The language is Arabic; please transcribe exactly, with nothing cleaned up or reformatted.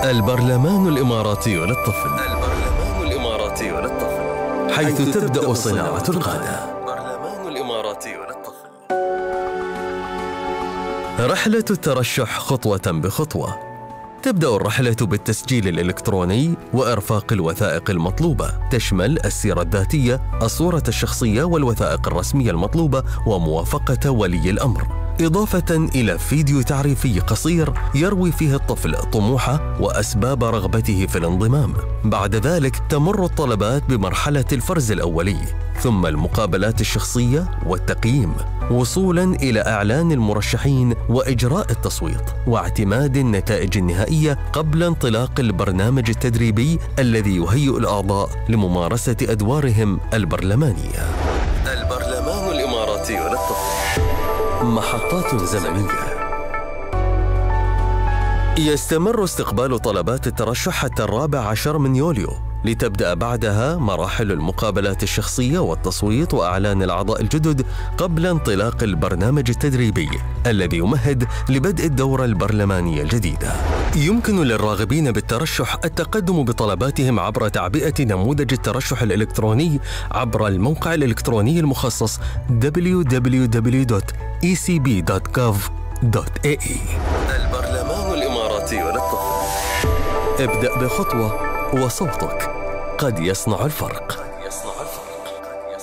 البرلمان الإماراتي للطفل. البرلمان الإماراتي للطفل، حيث تبدأ صناعة القادة. البرلمان الإماراتي للطفل. رحلة الترشح خطوة بخطوة. تبدأ الرحلة بالتسجيل الإلكتروني وإرفاق الوثائق المطلوبة، تشمل السيرة الذاتية، الصورة الشخصية والوثائق الرسمية المطلوبة وموافقة ولي الأمر، إضافة إلى فيديو تعريفي قصير يروي فيه الطفل طموحه وأسباب رغبته في الانضمام. بعد ذلك تمر الطلبات بمرحلة الفرز الأولي، ثم المقابلات الشخصية والتقييم، وصولاً إلى إعلان المرشحين وإجراء التصويت واعتماد النتائج النهائية قبل انطلاق البرنامج التدريبي الذي يهيئ الأعضاء لممارسة أدوارهم البرلمانية. البرلمان الإماراتي للطفل. محطات زمنية. يستمر استقبال طلبات الترشح حتى الرابع عشر من يوليو، لتبدأ بعدها مراحل المقابلات الشخصية والتصويت وأعلان الأعضاء الجدد قبل انطلاق البرنامج التدريبي الذي يمهد لبدء الدورة البرلمانية الجديدة. يمكن للراغبين بالترشح التقدم بطلباتهم عبر تعبئة نموذج الترشح الإلكتروني عبر الموقع الإلكتروني المخصص دبليو دبليو دبليو دوت إي سي بي دوت جوف دوت إيه إي. البرلمان الإماراتي للطفل. ابدأ بخطوة وصوتك قد يصنع الفرق.